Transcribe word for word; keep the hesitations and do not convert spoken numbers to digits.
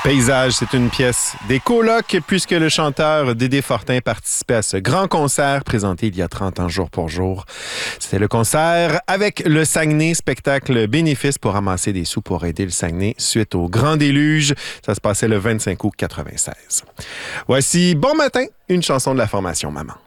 Paysage, c'est une pièce des colocs puisque le chanteur Dédé Fortin participait à ce grand concert présenté il y a trente ans jour pour jour. C'était le concert avec le Saguenay, spectacle bénéfice pour ramasser des sous pour aider le Saguenay suite au grand déluge. Ça se passait le vingt-cinq août quatre-vingt-seize. Voici Bon matin, une chanson de la formation Maman.